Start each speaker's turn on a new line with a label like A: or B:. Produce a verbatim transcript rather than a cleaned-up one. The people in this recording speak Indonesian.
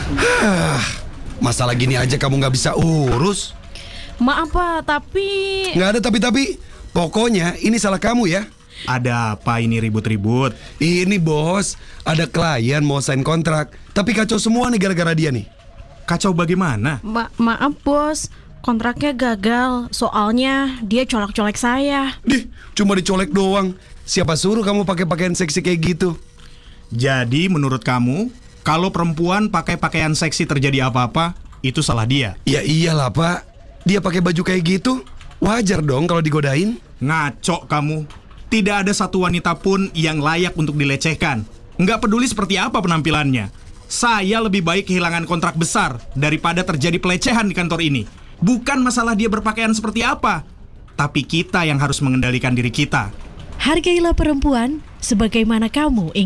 A: Masalah gini aja kamu nggak bisa urus.
B: Maaf Pak, tapi...
A: Nggak ada tapi-tapi. Pokoknya ini salah kamu ya.
C: Ada apa ini ribut-ribut?
A: Ini bos, ada klien mau sign kontrak, tapi kacau semua nih gara-gara dia nih.
C: Kacau bagaimana?
B: Ma maaf bos, kontraknya gagal. Soalnya dia colek-colek saya.
A: Dih, cuma dicolek doang. Siapa suruh kamu pakai pakaian seksi kayak gitu?
C: Jadi menurut kamu, kalau perempuan pakai pakaian seksi terjadi apa-apa, itu salah dia?
A: Ya iyalah pak, dia pakai baju kayak gitu, wajar dong kalau digodain.
C: Ngaco kamu. Tidak ada satu wanita pun yang layak untuk dilecehkan. Nggak peduli seperti apa penampilannya. Saya lebih baik kehilangan kontrak besar daripada terjadi pelecehan di kantor ini. Bukan masalah dia berpakaian seperti apa, tapi kita yang harus mengendalikan diri kita.
D: Hargailah perempuan sebagaimana kamu ingin.